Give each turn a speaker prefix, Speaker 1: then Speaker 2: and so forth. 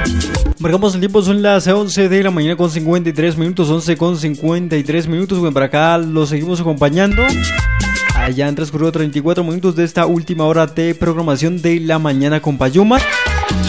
Speaker 1: Marcamos el tiempo, son las 11 de la mañana con 53 minutos, 11 con 53 minutos. Bueno, para acá lo seguimos acompañando. Allá han transcurrido 34 minutos de esta última hora de programación de la mañana con Payuma.